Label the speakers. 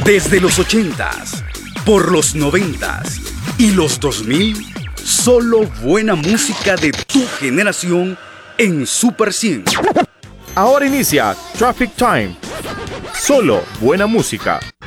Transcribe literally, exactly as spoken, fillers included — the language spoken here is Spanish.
Speaker 1: Desde los ochentas, por los noventas y los dos mil, solo buena música de tu generación en Super cien.
Speaker 2: Ahora inicia Traffic Time. Solo buena música.